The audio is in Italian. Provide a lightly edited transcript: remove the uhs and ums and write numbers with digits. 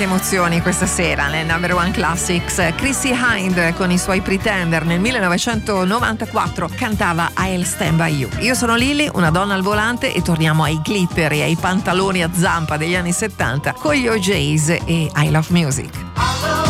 tante emozioni questa sera nel Number One Classics. Chrissie Hynde con i suoi Pretender nel 1994 cantava I'll Stand By You. Io sono Lily, una donna al volante, e torniamo ai glitter e ai pantaloni a zampa degli anni 70 con gli OJs e I Love Music.